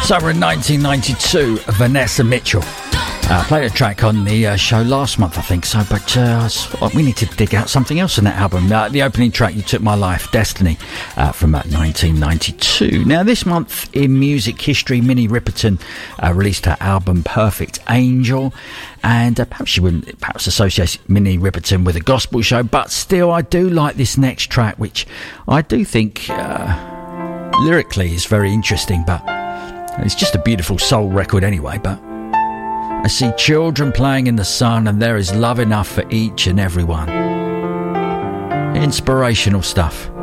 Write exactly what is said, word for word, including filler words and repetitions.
Summer in nineteen ninety-two, Vanessa Mitchell. Uh, played a track on the uh, show last month, I think so, but uh, we need to dig out something else in that album. Uh, the opening track, You Took My Life, Destiny, uh, from uh, nineteen ninety-two. Now, this month in music history, Minnie Riperton uh, released her album Perfect Angel, and uh, perhaps you wouldn't perhaps associate Minnie Riperton with a gospel show, but still, I do like this next track, which I do think uh, lyrically is very interesting, but it's just a beautiful soul record anyway. But I see children playing in the sun, and there is love enough for each and every one. Inspirational stuff.